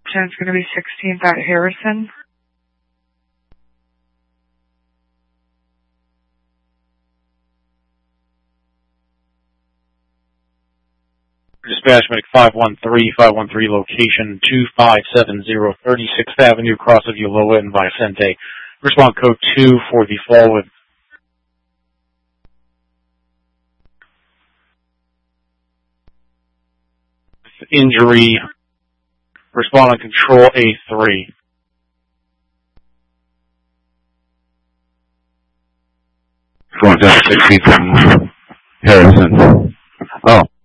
It's going to be 16th at Harrison. Dispatch Medic 513, location 2570 36th Avenue, Cross of Ulloa in Vicente. Respond code 2 for the following. Injury. Respond on control A3. Going down 16th and Harrison. Oh.